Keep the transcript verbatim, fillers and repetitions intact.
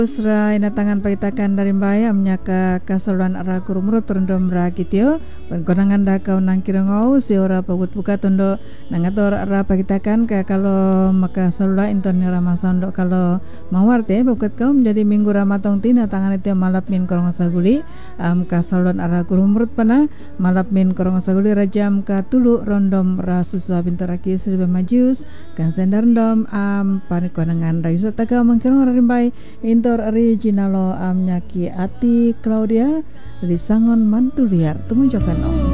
Usra inatangan paitakan dari mbaya menyaka kasaluan ara kurumurut rondom ra kitio penkonangan da kau nang kirongau si ora pagut buka tondo nangator ara paitakan ka kalau maka salula intone ramasondo kalau mawarte bukat kau menjadi minggu ramatong tina tangan itu malap min korong saguli am kasaluan ara kurumurut pana malap min korong saguli rajam ka tulu rondom ra susua bintaraki serba majus kan sendar ndom am panikonangan ra yusata ka mangkirong ra rimbai into originalo amnyaki ati Claudia di sangon mantuliar temu jokan om.